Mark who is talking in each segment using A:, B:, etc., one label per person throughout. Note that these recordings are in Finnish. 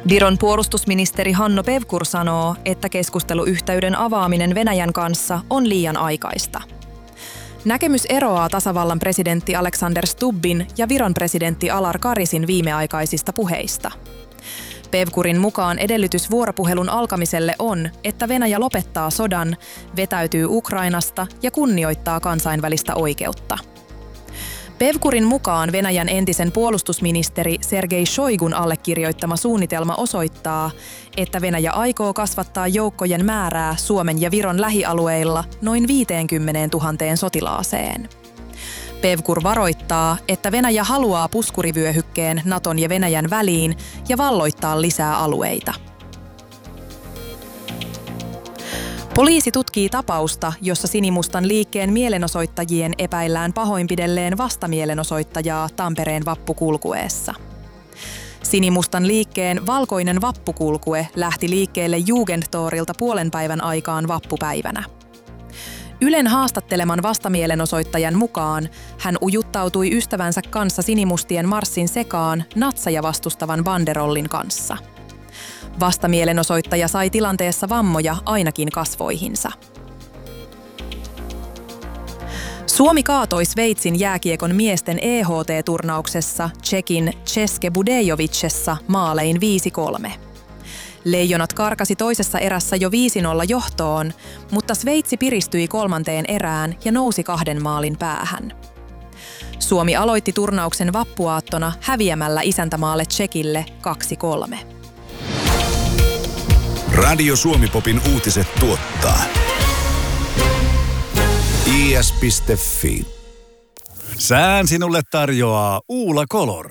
A: Viron puolustusministeri Hanno Pevkur sanoo, että keskusteluyhteyden avaaminen Venäjän kanssa on liian aikaista. Näkemys eroaa tasavallan presidentti Alexander Stubbin ja Viron presidentti Alar Karisin viimeaikaisista puheista. Pevkurin mukaan edellytys vuoropuhelun alkamiselle on, että Venäjä lopettaa sodan, vetäytyy Ukrainasta ja kunnioittaa kansainvälistä oikeutta. Pevkurin mukaan Venäjän entisen puolustusministeri Sergei Shoigun allekirjoittama suunnitelma osoittaa, että Venäjä aikoo kasvattaa joukkojen määrää Suomen ja Viron lähialueilla noin 50 000 sotilaaseen. Pevkur varoittaa, että Venäjä haluaa puskurivyöhykkeen Naton ja Venäjän väliin ja valloittaa lisää alueita. Poliisi tutkii tapausta, jossa Sinimustan liikkeen mielenosoittajien epäillään pahoinpidelleen vastamielenosoittajaa Tampereen vappukulkueessa. Sinimustan liikkeen valkoinen vappukulkue lähti liikkeelle Jugendtorilta puolen päivän aikaan vappupäivänä. Ylen haastatteleman vastamielenosoittajan mukaan hän ujuttautui ystävänsä kanssa sinimustien marssin sekaan natseja vastustavan banderollin kanssa. Vastamielenosoittaja sai tilanteessa vammoja ainakin kasvoihinsa. Suomi kaatoi Sveitsin jääkiekon miesten EHT-turnauksessa Tšekin České Budejovicessa maalein 5-3. Leijonat karkasi toisessa erässä jo 5-0 johtoon, mutta Sveitsi piristyi kolmanteen erään ja nousi 2 maalin päähän. Suomi aloitti turnauksen vappuaattona häviämällä isäntämaalle Tšekille 2-3.
B: Radio Suomi-popin uutiset tuottaa is.fi.
C: Sään sinulle tarjoaa Uula Color.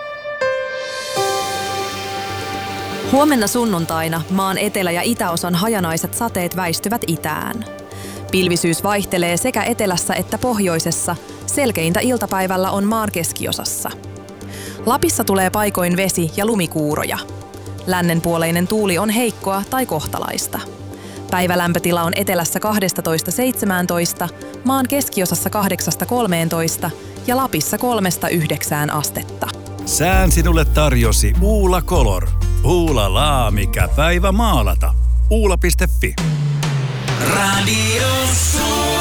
A: Huomenna sunnuntaina maan etelä- ja itäosan hajanaiset sateet väistyvät itään. Pilvisyys vaihtelee sekä etelässä että pohjoisessa, selkeintä iltapäivällä on maan keskiosassa. Lapissa tulee paikoin vesi- ja lumikuuroja. Lännenpuoleinen tuuli on heikkoa tai kohtalaista. Päivälämpötila on etelässä 12–17, maan keskiosassa 8–13 ja Lapissa 3–9 astetta.
C: Sään sinulle tarjosi Uula Color. Uula mikä päivä maalata. Uula.fi.
D: Radio Suomi.